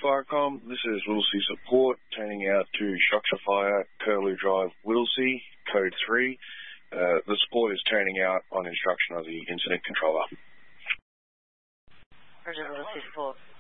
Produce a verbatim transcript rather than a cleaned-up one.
Firecom. This is Whittlesea Support, turning out to Shropshire Fire, Curlew Drive, Whittlesea, code three. Uh, the support is turning out on instruction of the incident controller. Roger, Whittlesea Support.